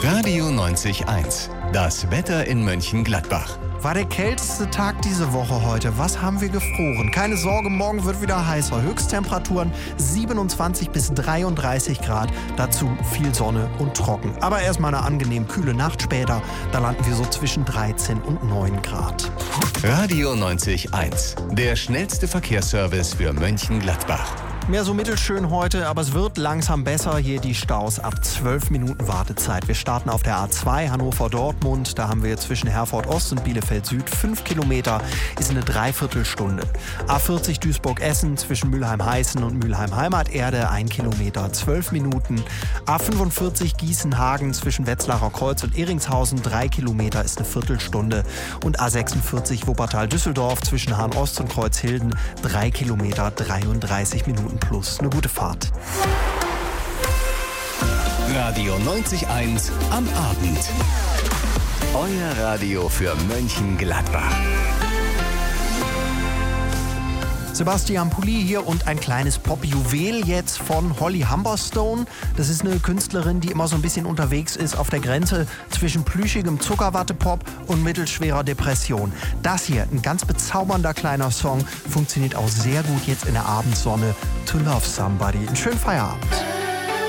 Radio 90.1. Das Wetter in Mönchengladbach. War der kälteste Tag diese Woche heute. Was haben wir gefroren? Keine Sorge, morgen wird wieder heißer. Höchsttemperaturen 27 bis 33 Grad. Dazu viel Sonne und trocken. Aber erstmal eine angenehm kühle Nacht später. Da landen wir so zwischen 13 und 9 Grad. Radio 90.1. Der schnellste Verkehrsservice für Mönchengladbach. Mehr so mittelschön heute, aber es wird langsam besser. Hier die Staus ab 12 Minuten Wartezeit. Wir starten auf der A2 Hannover-Dortmund. Da haben wir zwischen Herford-Ost und Bielefeld-Süd 5 Kilometer. Ist eine Dreiviertelstunde. A40 Duisburg-Essen zwischen Mülheim-Heißen und Mülheim-Heimaterde 1 Kilometer, 12 Minuten. A45 Gießen-Hagen zwischen Wetzlarer Kreuz und Ehringshausen 3 Kilometer ist eine Viertelstunde. Und A46 Wuppertal-Düsseldorf zwischen Hahn-Ost und Kreuzhilden 3 Kilometer, 33 Minuten plus. Eine gute Fahrt. Radio 90.1 am Abend. Euer Radio für Mönchengladbach. Sebastian Pulli hier und ein kleines Pop-Juwel jetzt von Holly Humberstone. Das ist eine Künstlerin, die immer so ein bisschen unterwegs ist auf der Grenze zwischen plüschigem Zuckerwatte-Pop und mittelschwerer Depression. Das hier, ein ganz bezaubernder kleiner Song, funktioniert auch sehr gut jetzt in der Abendsonne. To Love Somebody. Einen schönen Feierabend.